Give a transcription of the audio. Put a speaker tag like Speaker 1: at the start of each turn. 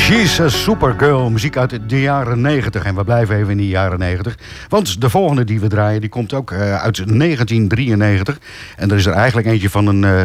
Speaker 1: She's a Supergirl, muziek uit de jaren 90. En we blijven even in die jaren 90. Want de volgende die we draaien, die komt ook uit 1993. En er is er eigenlijk eentje van een